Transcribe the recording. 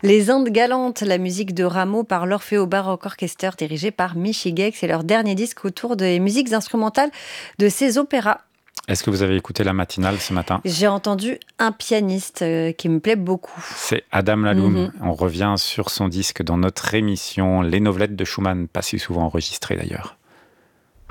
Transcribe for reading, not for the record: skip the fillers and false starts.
Les Indes galantes, la musique de Rameau par l'Orfeo Baroque Orchestra dirigé par Michi Geck. C'est leur dernier disque autour des musiques instrumentales de ces opéras. Est-ce que vous avez écouté la matinale ce matin ? J'ai entendu un pianiste qui me plaît beaucoup. C'est Adam Laloum. On revient sur son disque dans notre émission Les Novelettes de Schumann, pas si souvent enregistrées d'ailleurs.